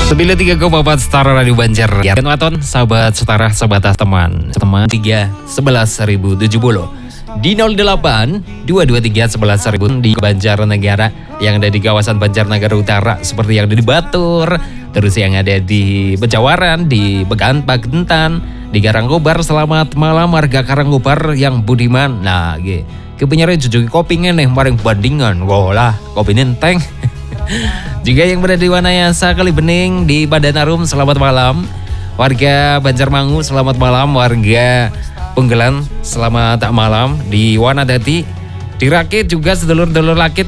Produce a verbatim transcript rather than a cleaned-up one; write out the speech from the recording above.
sembilan tiga koma empat Setara Radio Banjar. Ya, Waton, sahabat setara, sahabat teman. Teman tiga sebelas ribu tujuh puluh. Di nol delapan dua dua tiga sebelas ribu di Banjarnegara yang ada di kawasan Banjarnegara Utara, seperti yang ada di Batur, terus yang ada di Bejawaran, di Began Pagentan, di Karangkobar. Selamat malam warga Karangkobar yang budiman. Nah, ge kebenaran jujuki kopi nih paling bandingan. Wah lah, kopi nenteng. Juga yang berada di Wanayasa, Kalibening, di Bandanarum, selamat malam. Warga Banjarmangu, selamat malam. Warga Penggelan, selamat malam. Di Wanadati, di Rakit juga sedulur-dulur Rakit,